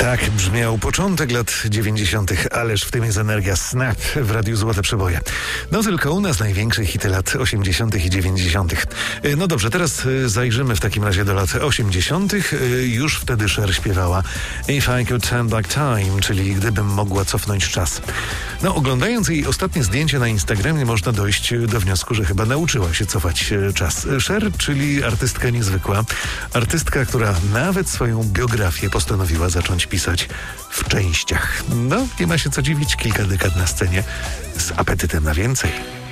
Tak brzmiał początek lat 90., ależ w tym jest energia. Snap w Radiu Złote Przeboje. No tylko u nas największe hity lat 80. i 90. No dobrze, teraz zajrzymy w takim razie do lat 80. Już wtedy Cher śpiewała If I Could Turn Back Time, czyli gdybym mogła cofnąć czas. No, oglądając jej ostatnie zdjęcie na Instagramie można dojść do wniosku, że chyba nauczyła się cofać czas. Cher, czyli artystka niezwykła. Artystka, która nawet swoją biografię postanowiła zacząć pisać w częściach. No, nie ma się co dziwić, kilka dekad na scenie z apetytem na więcej.